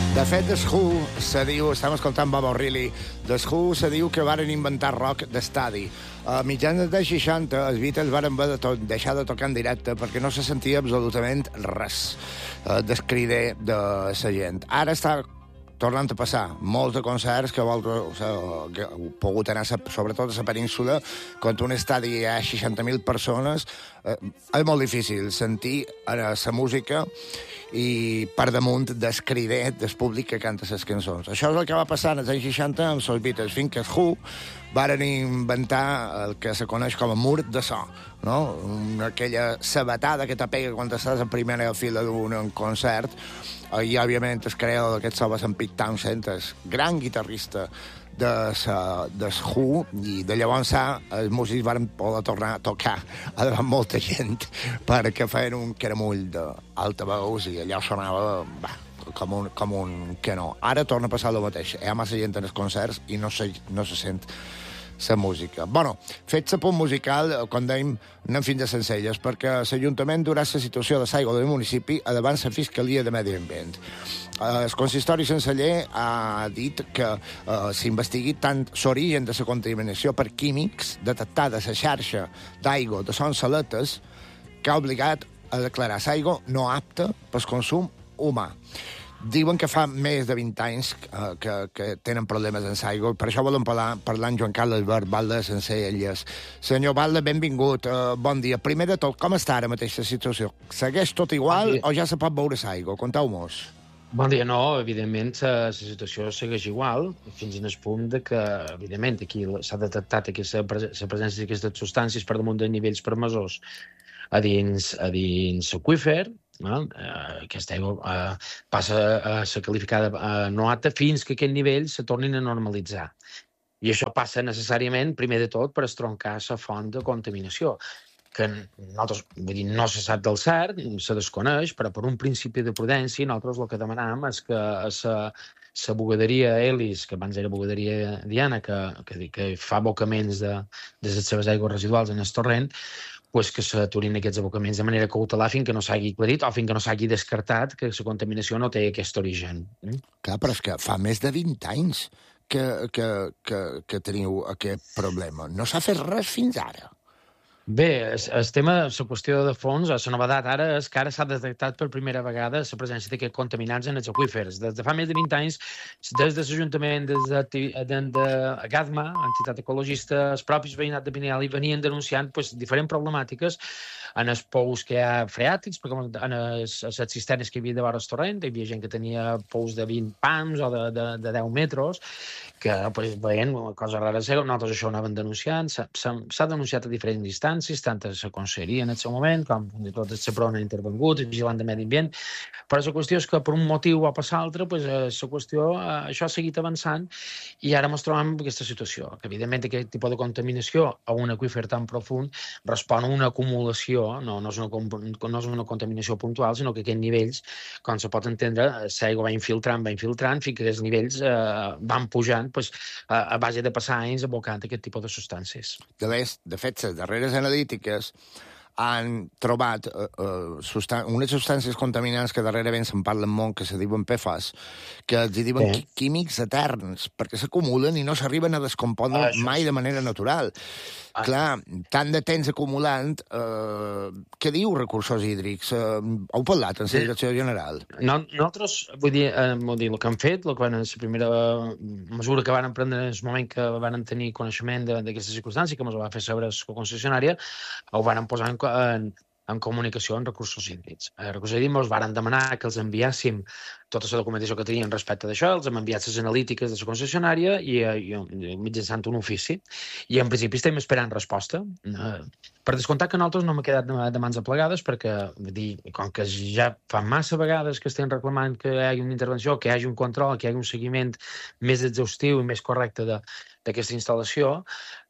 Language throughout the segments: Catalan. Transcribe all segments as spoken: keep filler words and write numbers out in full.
De fet, The Who se diu, estem escoltant Bob O'Reilly, The Who se diu que varen inventar rock d'estadi. A mitjans dels seixanta, els Beatles varen haver de to deixar de tocar en directe perquè no se sentia absolutament res eh, del crider de la gent. Ara està tornant a passar molts de concerts que, vol, o sigui, que heu pogut anar, sobretot a la península, contra un estadi hi ha seixanta mil persones. Eh, és molt difícil sentir la música i per damunt del crider del públic que canta les cançons. Això és el que va passar als anys seixanta amb els Beatles, fins que els Who varen inventar el que se coneix com a mur de so, no? Aquella sabatada que te pega quan estàs en primera fila d'un concert. I, òbviament, el creador d'aquest so va ser en Pete Townshend, el gran guitarrista de de Who, i de llavors els músics van poder tornar a tocar a davant molta gent perquè feien un caramull d'altaveus i allò sonava bah, com, un, com un canó. Ara torna a passar el mateix. Hi ha massa gent en els concerts i no se, no se sent la música. Bueno, fet el punt musical, com dèiem, anem fins a Sencelles, perquè l'Ajuntament durà la situació de l'aigua del municipi a davant la Fiscalia de Medi Ambient. El consistori senceller ha dit que eh, s'investigui tant l'origen de la contaminació per químics detectada a la xarxa d'aigua de Son Saletes, que ha obligat a declarar l'aigua no apta pel consum humà. Diuen que fa més de vint anys eh, que, que tenen problemes amb l'aigua. Per això volem parlar, parlar amb Joan Carles Albert Balda de Sencelles. Senyor Balda, benvingut. Uh, bon dia. Primer de tot, com està ara mateix la situació? Segueix tot igual bon o ja se pot veure l'aigua? Conteu-mos. Bon dia, no. Evidentment, la situació segueix igual, fins al punt de que, evidentment, aquí s'ha detectat aquesta, la presència d'aquestes substàncies per damunt de nivells permesors a dins, a dins l'aqüífer. No? Uh, aquesta aigua uh, passa a ser qualificada uh, no apta fins que aquest nivell se tornin a normalitzar. I això passa necessàriament, primer de tot, per estroncar la font de contaminació, que nosaltres, vull dir, no se sap del cert, se desconeix, però per un principi de prudència nosaltres el que demanam és que la bugaderia Elis, que abans era bugaderia Diana, que, que, que fa abocaments de, de les seves aigües residuals en el torrent, pues que s'aturin aquests abocaments de manera cautelar fins que no s'hagi aclarit o fins que no s'hagi descartat que la contaminació no té aquest origen. Mm? Clar, però és que fa més de vint anys que, que, que, que teniu aquest problema. No s'ha fet res fins ara. Bé, el, el tema, la qüestió de fons, la novedat ara és que ara s'ha detectat per primera vegada la presència d'aquests contaminants en els aqüífers. Des de fa més de vint anys, des de l'Ajuntament, des de, de, de GADMA, entitat ecologista, els propis veïnats de Pinelli venien denunciant pues, diferents problemàtiques en els pous que hi ha freàtics, perquè en les, les cisternes que hi havia de vora el torrent, hi havia gent que tenia pous de vint pams o de, de, de deu metres, que pues, veient coses rares, nosaltres això ho anàvem denunciant, s'ha denunciat a diferents instàncies, tant a la conselleria en el seu moment, com fins i tot el CEPRON ha intervengut, el vigilant de medi ambient, però la qüestió és que per un motiu o per l'altre, pues, la qüestió, això ha seguit avançant i ara ens trobem en aquesta situació, que evidentment aquest tipus de contaminació a un aqüífer tan profund respon a una acumulació, no, no, és una, no és una contaminació puntual, sinó que aquests nivells, com se pot entendre, l'aigua va infiltrant, va infiltrant, fins que aquests nivells eh, van pujant pues, a, a base de passar anys abocant aquest tipus de substàncies. De, les, de fet, les darreres analítiques han trobat uh, uh, sustan unes substàncies contaminants que darrerament se'n parlen molt, que se diuen P F A S, que els diuen sí. químics eterns, perquè s'acumulen i no s'arriben a descompondre ah, mai de manera natural. Ah. Clar, tant de temps acumulant, uh, què diu Recursos Hídrics? Uh, heu parlat en la direcció general? No, nosaltres, vull dir, eh, vull dir, el que han fet, el que van, la primera mesura que van prendre en el moment que van tenir coneixement d'aquesta circumstància, que ens va fer saber la concessionària, ho van posar en en, en comunicació amb Recursos Hídrics. A Recursos Hídrics ens van demanar que els enviàssim tota la documentació que tenien respecte d'això, els hem enviat les analítiques de la concessionària i, i, i mitjançant un ofici. I en principi estem esperant resposta. Uh, per descomptat que nosaltres no m'he quedat de, de mans aplegades perquè, vull dir, com que ja fa massa vegades que estem reclamant que hi hagi una intervenció, que hi hagi un control, que hi hagi un seguiment més exhaustiu i més correcte d'aquesta instal·lació,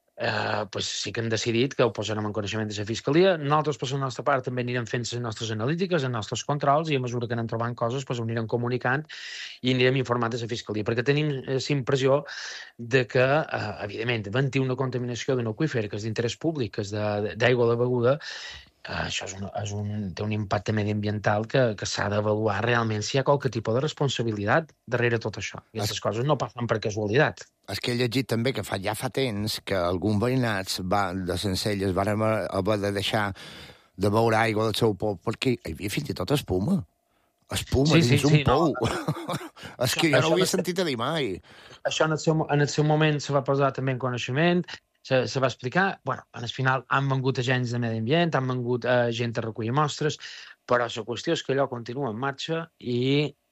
Eh, pues sí que hem decidit que ho posarem en coneixement de la Fiscalia. Nosaltres, per la nostra part, també anirem fent les nostres analítiques, els nostres controls, i a mesura que anem trobant coses, pues, ho anirem comunicant i anirem informant de la Fiscalia, perquè tenim la impressió de que, eh, evidentment, havent-hi una contaminació d'un aqüífer que és d'interès públic, que és d'aigua de beguda, això és un, és un, té un impacte mediambiental que, que s'ha d'avaluar realment si hi ha qualque tipus de responsabilitat darrere tot això. Aquestes es... coses no passen per casualitat. És que he llegit també que fa, ja fa temps que alguns veïnats va, de Sencelles van haver de deixar de beure aigua del seu pou perquè hi havia fins i tot espuma. Espuma sí, dins sí, un sí, pou. No. És que jo no ho havia sentit a dir mai. Això en el seu, en el seu moment se va posar també en coneixement, se, se va explicar, bueno, al final han vengut agents de medi ambient, han vengut eh, gent a recollir mostres, però la qüestió és que allò continua en marxa i,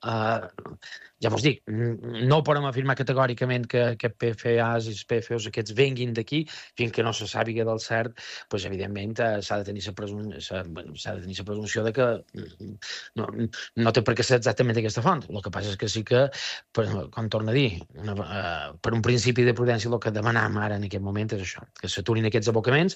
eh, ja vos dic, no podem afirmar categòricament que, que P F As i P F Os aquests venguin d'aquí, fins que no se sàpiga del cert, doncs evidentment eh, s'ha de tenir la presun bueno, de tenir la presumpció de que no, no té per què ser exactament aquesta font. El que passa és que sí que, per, com torno a dir, una, uh, per un principi de prudència el que demanam ara en aquest moment és això, que s'aturin aquests abocaments.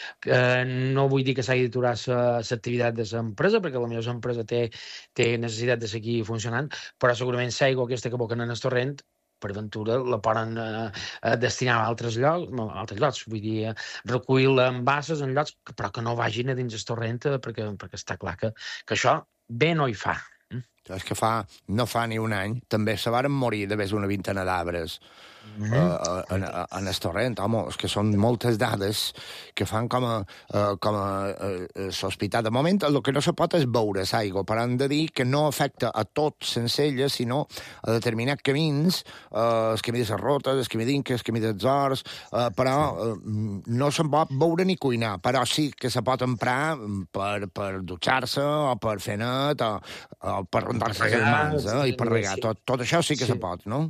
Uh, no vull dir que s'hagi d'aturar l'activitat de l'empresa, perquè la meva empresa té, té necessitat de seguir funcionant, però segurament l'aigua aquesta que aboquen en el torrent per ventura la poden eh, destinar a altres llocs, no, a altres llocs, vull dir, recollir-la en basses en llocs, però que no vagin a dins el torrent, perquè, perquè està clar que, que això bé no hi fa. És que fa, no fa ni un any, també se varen morir de més una vintena d'arbres mm -hmm. uh, en, en el torrent. Home, és que són moltes dades que fan com a, uh, com a uh, sospitar. De moment, el que no se pot és beure l'aigua, però hem de dir que no afecta a tot Sencelles, sinó a determinats camins, uh, el camí de les Rotes, el camí d'Inca, el camí dels Horts, uh, però uh, no se'n pot beure ni cuinar, però sí que se pot emprar per, per dutxar-se o per fer net o, o per rentar-se les mans, eh? I per regar. Tot, tot això sí que sí. se pot, no?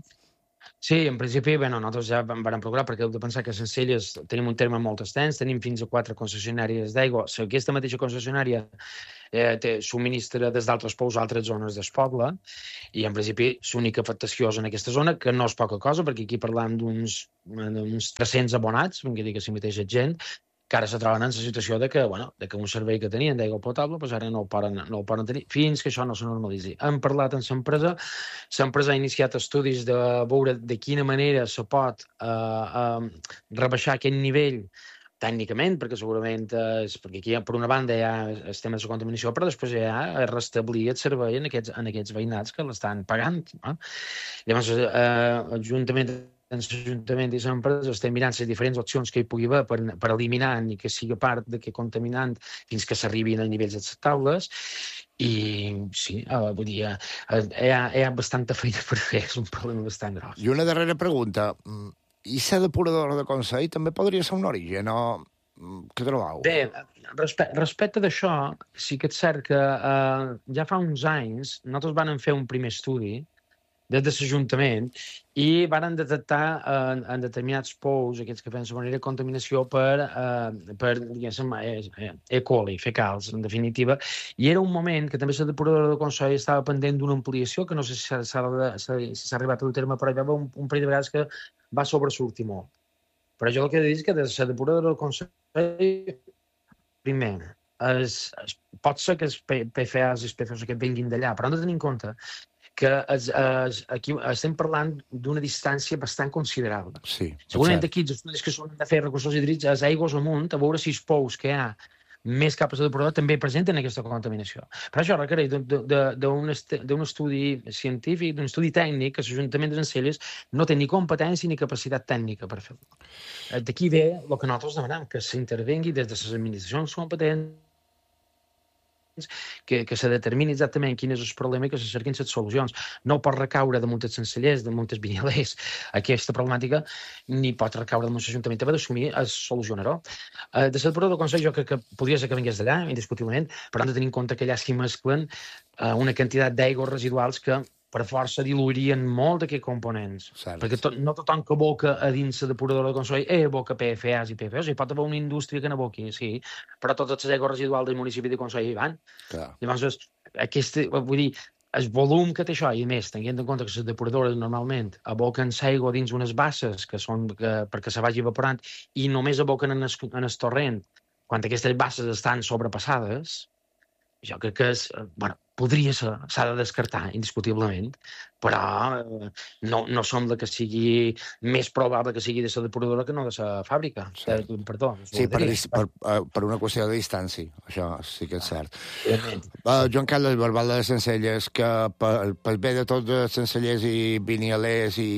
Sí, en principi, bueno, nosaltres ja vam, vam procurar, perquè heu de pensar que a Sencelles tenim un terme molt extens, tenim fins a quatre concessionàries d'aigua. Si aquesta mateixa concessionària eh, té, subministra des d'altres pous a altres zones del poble, i en principi l'única afectació és en aquesta zona, que no és poca cosa, perquè aquí parlam d'uns tres-cents abonats, vinc a dir que si mateixa gent, que ara se troben en la situació de que, bueno, de que un servei que tenien d'aigua potable doncs ara no el, poden, no el poden tenir fins que això no se normalitzi. Hem parlat amb l'empresa, l'empresa ha iniciat estudis de veure de quina manera se pot eh, eh, rebaixar aquest nivell tècnicament, perquè segurament és, perquè aquí per una banda hi ha el tema de la contaminació, però després hi ha restablir el servei en aquests, en aquests veïnats que l'estan pagant. No? Llavors, eh, juntament en l'Ajuntament i l'empresa estem mirant les diferents opcions que hi pugui haver per, per eliminar ni que sigui part d'aquest contaminant fins que s'arribin a nivells acceptables. I sí, uh, vull dir, uh, hi, ha, hi ha bastanta feina per fer, és un problema bastant gros. I una darrera pregunta. I la depuradora de Consell també podria ser un origen, o què trobeu? Bé, respe respecte d'això, sí que és cert que uh, ja fa uns anys nosaltres vam fer un primer estudi des de l'Ajuntament i van detectar eh, en determinats pous, aquests que feien la manera de contaminació per, eh, per diguéssim, eh, E. coli, fecals, en definitiva, i era un moment que també la depuradora de Consell estava pendent d'una ampliació, que no sé si s'ha si arribat a dur terme, però hi va haver un, un parell de vegades que va sobresortir molt. Però jo el que he de dir és que des de la depuradora de Consell, primer, es, es, pot ser que els P F As i els P F Os que vinguin d'allà, però hem de tenir en compte que es, es, aquí estem parlant d'una distància bastant considerable. Sí, segurament aquí els estudis que són de fer recursos hídrics, les aigües amunt, a veure si els pous que hi ha més capes de depurador també presenten aquesta contaminació. Però això requereix d'un estudi científic, d'un estudi tècnic, que l'Ajuntament de Sencelles no té ni competència ni capacitat tècnica per fer-ho. D'aquí ve el que nosaltres demanem, que s'intervengui des de les administracions competents, que, que se determini exactament quin és el problema i que se cerquin les solucions. No pot recaure de moltes sencellers, de moltes vinilers, aquesta problemàtica, ni pot recaure de molts ajuntaments. També d'assumir es solucionarà. Uh, de la depuradora del Consell jo crec que podria ser que vingués d'allà, indiscutiblement, però hem de tenir en compte que allà s'hi mesclen uh, una quantitat d'aigües residuals que per força diluirien molt d'aquests components. Cert. Perquè to no tothom que aboca a dins la depuradora del Consell eh, aboca P F As i P F Os. Hi pot haver una indústria que n'aboqui, sí, però totes les aigües residuals del municipi de Consell hi van. Clar. Llavors, aquesta, vull dir, el volum que té això, i més, tenint en compte que les depuradores normalment aboquen l'aigua dins unes basses que són que, perquè se vagi evaporant i només aboquen en el, en el torrent quan aquestes basses estan sobrepassades, jo crec que és, bueno, podria ser, s'ha de descartar, indiscutiblement, però eh, no, no sembla que sigui més probable que sigui de la depuradora que no de la fàbrica. Cert. Eh, perdó. Sí, per, dis- per, eh, per una qüestió de distància, això sí que és cert. Evidentment. Uh, Joan Carles Barbal de Sencelles, que pel, pel bé de tots els sencellers i vinialers i,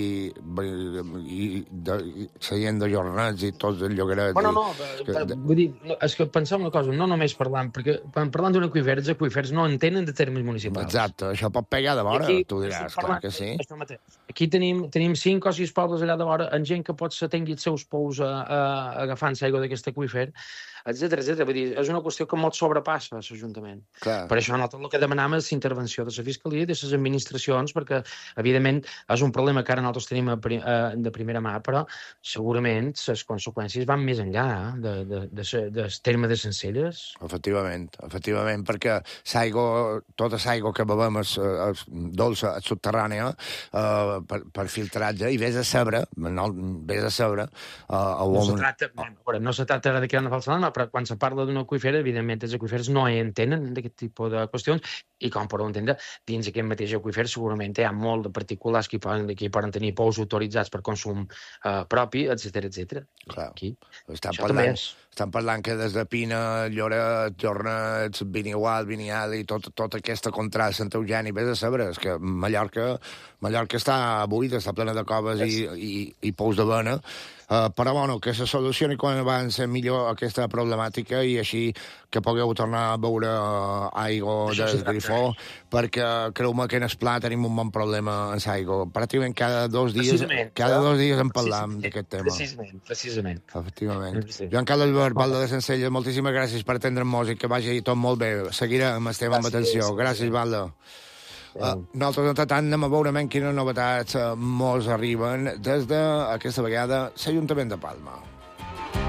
i, de, i seient de jornats i tots els llogarets... Bueno, no, i, que, de... vull dir, no, és que pensem una cosa, no només parlant, perquè quan parlant d'un aqüífer, els aqüífers no entenen de termes municipals. Exacte, això pot pegar de vora, tu diràs, clar que sí. Aquí tenim, tenim cinc o sis pobles allà de vora, amb gent que pot ser tingui els seus pous a, a, agafant l'aigua d'aquest aqüífer, etcètera, etcètera. Vull dir, és una qüestió que molt sobrepassa l'Ajuntament. Per això nosaltres el que demanem és intervenció de la Fiscalia i de les administracions, perquè, evidentment, és un problema que ara nosaltres tenim a, a, de primera mà, però segurament les conseqüències van més enllà eh, de, de, de, de, del terme de Sencelles. Efectivament, efectivament, perquè l'aigua, tota l'aigua que bevem és, és dolça, és subterrània, eh, per, per filtratge, i vés a saber, no, vés a saber... Uh, no, se tracta, no, no se tracta de crear una falsa norma, però quan se parla d'un aqüífer, evidentment, els aqüífers no entenen d'aquest tipus de qüestions, i com podeu entendre, dins aquest mateix aqüífer segurament hi ha molt de particulars que poden, que poden tenir pous autoritzats per consum eh, propi, etcètera, etcètera. Clar, aquí, estan parlant, estan parlant que des de Pina, Lloret, Jornet, Vinigual, Vinial i tot, tota aquesta contrast, Sant Eugeni, vés a saber, és que Mallorca, Mallorca està buida, està plena de coves i, i, i pous de vena, Uh, però, bueno, que se solucioni quan abans millor aquesta problemàtica i així que pugueu tornar a beure uh, aigua del grifó, perquè creu-me que en el pla tenim un bon problema amb l'aigua. Pràcticament cada dos dies, cada dos dies en parlam d'aquest tema. Precisament, precisament. Efectivament. Sí. Joan Carles Barbal de Sencelles, moltíssimes gràcies per atendre'm i que vagi tot molt bé. Seguirem el tema amb atenció. Gràcies, Balda. Uh, nosaltres, entretant, anem a veure quines novetats uh, mos arriben des d'aquesta vegada l'Ajuntament de Palma.